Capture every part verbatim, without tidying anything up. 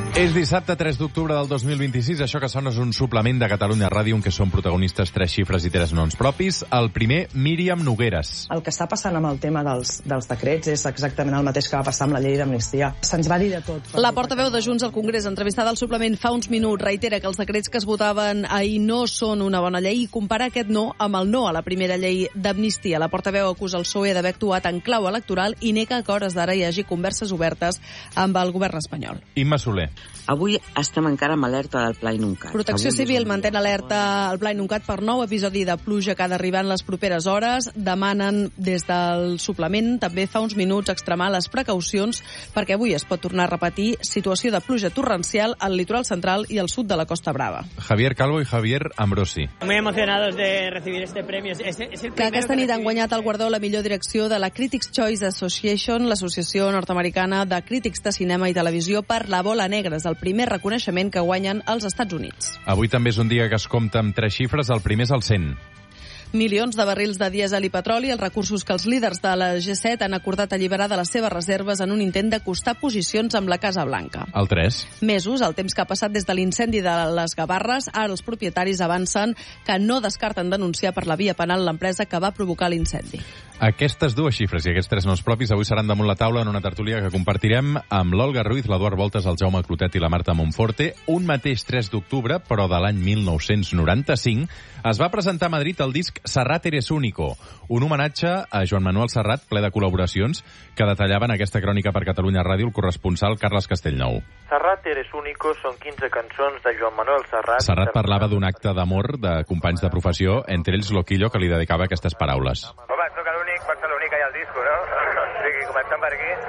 És dissabte, tres d'octubre del dos mil vint-i-sis. Això que sona és un suplement de Catalunya Ràdio en què són protagonistes tres xifres i tres noms propis. El primer, Míriam Nogueres. El que està passant amb el tema dels, dels decrets és exactament el mateix que va passar amb la llei d'amnistia. Se'ns va dir de tot. La portaveu de Junts al Congrés, entrevistada al suplement fa uns minuts, reitera que els decrets que es votaven ahir no són una bona llei i compara aquest no amb el no a la primera llei d'amnistia. La portaveu acusa el P S O E d'haver actuat en clau electoral i nega que a hores d'ara hi hagi converses obertes amb el govern espanyol. Imma Soler. Avui estem encara amb alerta del Pla Inuncat. Protecció Civil mantén alerta al Pla Inuncat per nou episodi de pluja que ha d'arribar en les properes hores. Demanen des del suplement, també fa uns minuts, extremar les precaucions perquè avui es pot tornar a repetir situació de pluja torrencial al litoral central i al sud de la Costa Brava. Javier Calvo i Javier Ambrosi. Muy emocionados de recibir este premio. Es, es el que aquesta nit han guanyat el guardó a la millor direcció de la Critics' Choice Association, l'associació nord-americana de crítics de cinema i televisió, per La Bola Negra. És el primer reconeixement que guanyen als Estats Units. Avui també és un dia que es compta amb tres xifres. El primer és el cent. Milions de barrils de dièsel i petroli, els recursos que els líders de la G set han acordat alliberar de les seves reserves en un intent d'acostar posicions amb la Casa Blanca. El tres. Mesos, el temps que ha passat des de l'incendi de les Gavarres, ara els propietaris avancen que no descarten denunciar per la via penal l'empresa que va provocar l'incendi. Aquestes dues xifres i aquests tres noms propis avui seran damunt la taula en una tertúlia que compartirem amb l'Olga Ruiz, l'Eduard Voltes, el Jaume Clotet i la Marta Monforte. Un mateix tres d'octubre, però de l'any mil nou-cents noranta-cinc, es va presentar a Madrid el disc Serrat eres único, un homenatge a Joan Manuel Serrat, ple de col·laboracions, que detallaven aquesta crònica per Catalunya Ràdio el corresponsal Carles Castellnou. Serrat eres único són quinze cançons de Joan Manuel Serrat. Serrat parlava d'un acte d'amor de companys de professió, entre ells Loquillo, que li dedicava aquestes paraules. Home, soc l'únic, pot ser l'únic que hi ha al disco, no? O sigui, començant per aquí...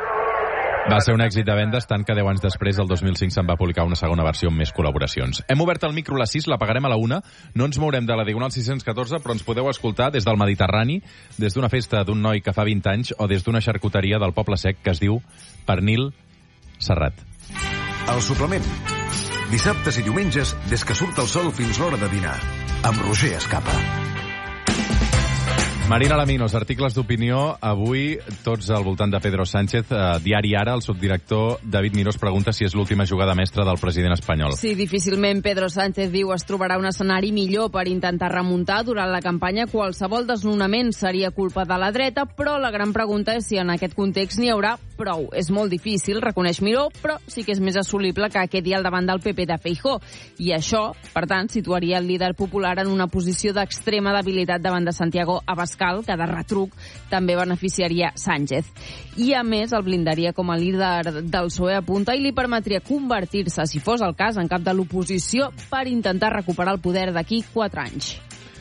Va ser un èxit de vendes, tant que deu anys després, el dos mil cinc, se'n va publicar una segona versió amb més col·laboracions. Hem obert el micro a les sis, la pagarem a la una. No ens mourem de la Diagonal sis-cents catorze, però ens podeu escoltar des del Mediterrani, des d'una festa d'un noi que fa vint anys o des d'una xarcuteria del Poble Sec que es diu Pernil Serrat. El suplement. Dissabtes i diumenges, des que surt el sol fins l'hora de dinar. Amb Roger Escapa. Marina Laminos, articles d'opinió. Avui, tots al voltant de Pedro Sánchez. Eh, Diari Ara, el subdirector David Miró pregunta si és l'última jugada mestra del president espanyol. Sí, difícilment Pedro Sánchez diu es trobarà un escenari millor per intentar remuntar. Durant la campanya qualsevol desnonament seria culpa de la dreta, però la gran pregunta és si en aquest context n'hi haurà prou. És molt difícil, reconeix Miró, però sí que és més assolible que quedi al davant del P P de Feijóo. I això, per tant, situaria el líder popular en una posició d'extrema debilitat davant de Santiago Abascal, que de retruc també beneficiaria Sánchez. I, a més, el blindaria com a líder del P S O E a punta i li permetria convertir-se, si fos el cas, en cap de l'oposició per intentar recuperar el poder d'aquí quatre anys.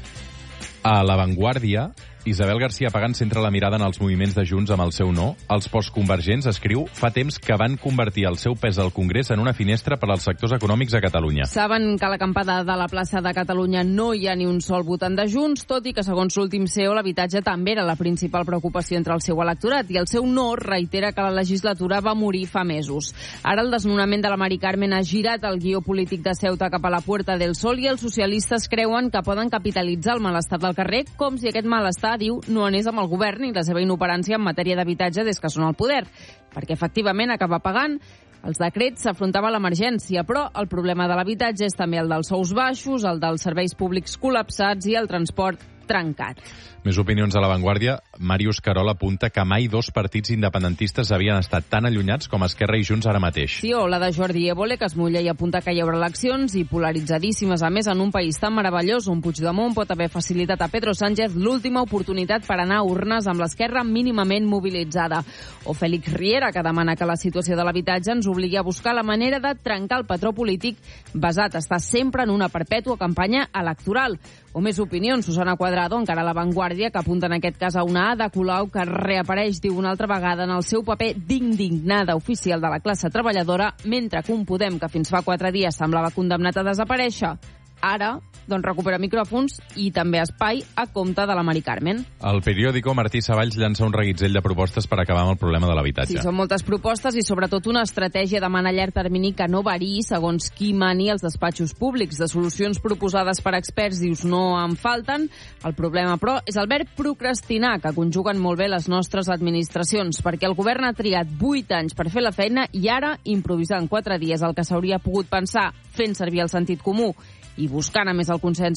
A La Vanguardia, Isabel García Pagán centra la mirada en els moviments de Junts amb el seu no. Els postconvergents, escriu, fa temps que van convertir el seu pes al Congrés en una finestra per als sectors econòmics a Catalunya. Saben que a l'acampada de la plaça de Catalunya no hi ha ni un sol votant de Junts, tot i que, segons l'últim C E O, l'habitatge també era la principal preocupació entre el seu electorat, i el seu no reitera que la legislatura va morir fa mesos. Ara el desnonament de la Mari Carmen ha girat el guió polític de Ceuta cap a la Puerta del Sol i els socialistes creuen que poden capitalitzar el malestar del carrer, com si aquest malestar, diu, no anés amb el govern i la seva inoperància en matèria d'habitatge des que són al poder, perquè efectivament acaba pagant. Els decrets s'afrontava a l'emergència, però el problema de l'habitatge és també el dels sous baixos, el dels serveis públics col·lapsats i el transport trencat. Més opinions a La Vanguardia. Màrius Carol apunta que mai dos partits independentistes havien estat tan allunyats com Esquerra i Junts ara mateix. Sí, o la de Jordi Évole, que es mulla i apunta que hi haurà eleccions i polaritzadíssimes, a més, en un país tan meravellós on Puigdemont pot haver facilitat a Pedro Sánchez l'última oportunitat per anar a urnes amb l'esquerra mínimament mobilitzada. O Félix Riera, que demana que la situació de l'habitatge ens obligui a buscar la manera de trencar el patró polític basat a estar sempre en una perpètua campanya electoral. O més opinions, Susana Cuadrado, encara a La Vanguardia, que apunta en aquest cas a una Ada Colau que reapareix, diu, una altra vegada en el seu paper d'indignada oficial de la classe treballadora, mentre que un Podem que fins fa quatre dies semblava condemnat a desaparèixer, ara doncs recupera micròfons i també espai a compte de la Mari Carmen. El periòdico Martí Savalls llança un reguitzell de propostes per acabar amb el problema de l'habitatge. Sí, són moltes propostes i sobretot una estratègia de mana a llarg termini que no variï segons qui mani els despatxos públics. De solucions proposades per experts, dius, no en falten. El problema, però, és el verb procrastinar, que conjuguen molt bé les nostres administracions, perquè el govern ha triat vuit anys per fer la feina i ara improvisar en quatre dies el que s'hauria pogut pensar fent servir el sentit comú i buscant a més el consens